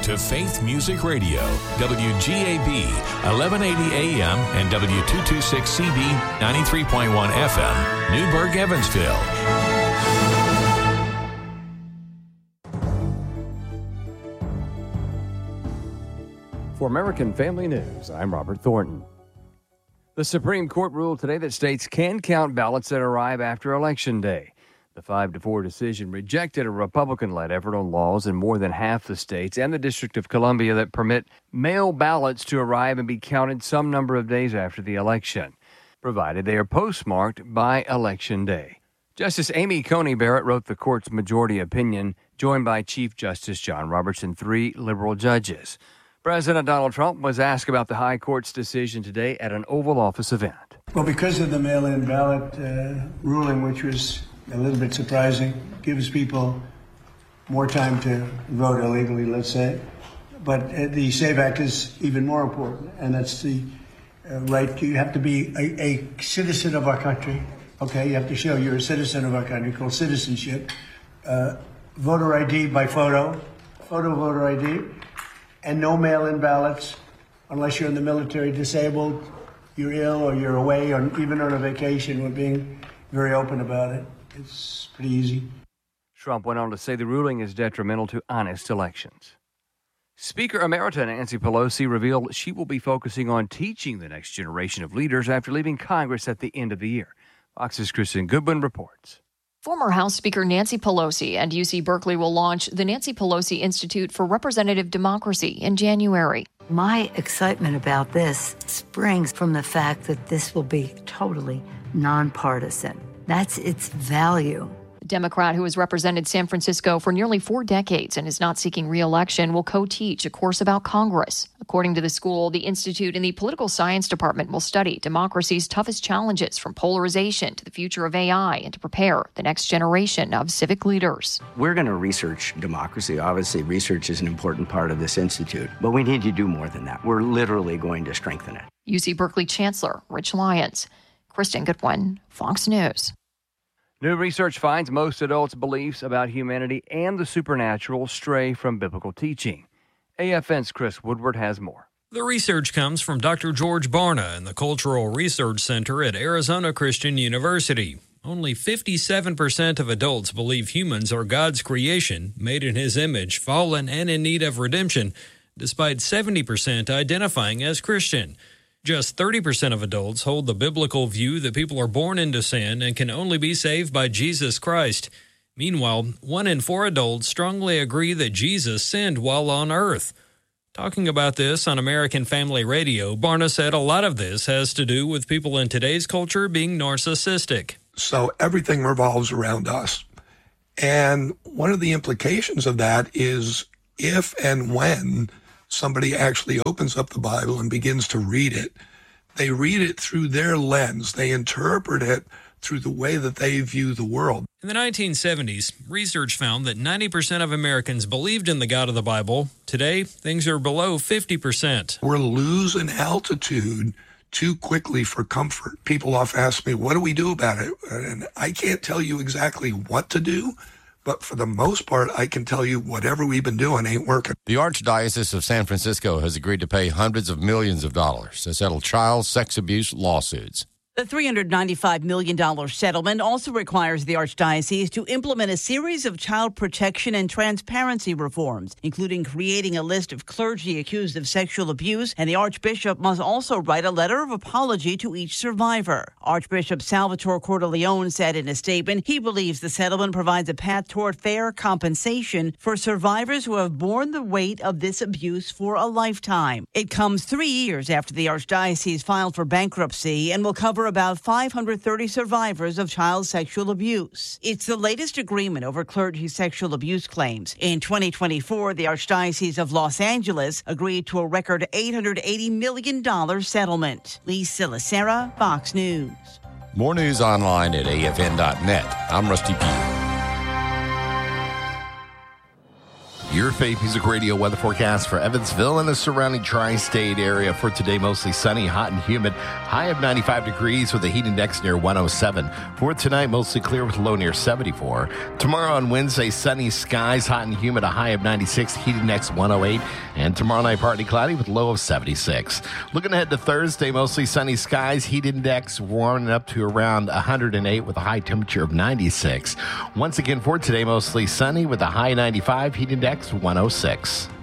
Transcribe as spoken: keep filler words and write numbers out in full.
to Faith Music Radio, W G A B, eleven eighty A M and W two twenty-six C B, ninety-three point one F M, Newburgh, Evansville. For American Family News, I'm Robert Thornton. The Supreme Court ruled today that states can count ballots that arrive after Election Day. The five to four decision rejected a Republican-led effort on laws in more than half the states and the District of Columbia that permit mail ballots to arrive and be counted some number of days after the election, provided they are postmarked by Election Day. Justice Amy Coney Barrett wrote the court's majority opinion, joined by Chief Justice John Roberts and three liberal judges. President Donald Trump was asked about the High Court's decision today at an Oval Office event. Well, because of the mail-in ballot uh, ruling, which was a little bit surprising, gives people more time to vote illegally, let's say. But uh, the SAVE Act is even more important, and that's the uh, right. You have to be a, a citizen of our country. Okay, you have to show you're a citizen of our country, called citizenship. Uh, voter I D by photo, photo voter I D, and no mail-in ballots unless you're in the military, disabled, you're ill, or you're away, or even on a vacation. We're being very open about it. It's pretty easy. Trump went on to say the ruling is detrimental to honest elections. Speaker Emerita Nancy Pelosi revealed she will be focusing on teaching the next generation of leaders after leaving Congress at the end of the year. Fox's Kristen Goodwin reports. Former House Speaker Nancy Pelosi and U C Berkeley will launch the Nancy Pelosi Institute for Representative Democracy in January. My excitement about this springs from the fact that this will be totally nonpartisan. That's its value. The Democrat who has represented San Francisco for nearly four decades and is not seeking re-election will co-teach a course about Congress. According to the school, the Institute and the Political Science Department will study democracy's toughest challenges, from polarization to the future of A I, and to prepare the next generation of civic leaders. We're going to research democracy. Obviously, research is an important part of this institute, but we need to do more than that. We're literally going to strengthen it. U C Berkeley Chancellor Rich Lyons. Kristen Goodwin, Fox News. New research finds most adults' beliefs about humanity and the supernatural stray from biblical teaching. A F N's Chris Woodward has more. The research comes from Doctor George Barna in the Cultural Research Center at Arizona Christian University. Only fifty-seven percent of adults believe humans are God's creation, made in His image, fallen and in need of redemption, despite seventy percent identifying as Christian. Just thirty percent of adults hold the biblical view that people are born into sin and can only be saved by Jesus Christ. Meanwhile, one in four adults strongly agree that Jesus sinned while on earth. Talking about this on American Family Radio, Barna said a lot of this has to do with people in today's culture being narcissistic. So everything revolves around us. And one of the implications of that is if and when somebody actually opens up the Bible and begins to read it, they read it through their lens. They interpret it through the way that they view the world. In the nineteen seventies, research found that ninety percent of Americans believed in the God of the Bible. Today, things are below fifty percent. We're losing altitude too quickly for comfort. People often ask me, what do we do about it? And I can't tell you exactly what to do, but for the most part, I can tell you whatever we've been doing ain't working. The Archdiocese of San Francisco has agreed to pay hundreds of millions of dollars to settle child sex abuse lawsuits. The three hundred ninety-five million dollars settlement also requires the Archdiocese to implement a series of child protection and transparency reforms, including creating a list of clergy accused of sexual abuse, and the Archbishop must also write a letter of apology to each survivor. Archbishop Salvatore Cordileone said in a statement he believes the settlement provides a path toward fair compensation for survivors who have borne the weight of this abuse for a lifetime. It comes three years after the Archdiocese filed for bankruptcy and will cover about five hundred thirty survivors of child sexual abuse. It's the latest agreement over clergy sexual abuse claims. In twenty twenty-four, the Archdiocese of Los Angeles agreed to a record eight hundred eighty million dollars settlement. Lisa Lacera, Fox News. More news online at A F N dot net. I'm Rusty Pugh. Your Faith Music Radio weather forecast for Evansville and the surrounding tri-state area. For today, mostly sunny, hot and humid. High of ninety-five degrees with a heat index near one oh seven. For tonight, mostly clear with a low near seventy-four. Tomorrow on Wednesday, sunny skies, hot and humid, a high of ninety-six, heat index one oh eight. And tomorrow night, partly cloudy with a low of seventy-six. Looking ahead to Thursday, mostly sunny skies, heat index warming up to around one hundred eight with a high temperature of ninety-six. Once again for today, mostly sunny with a high ninety-five, heat index one oh six.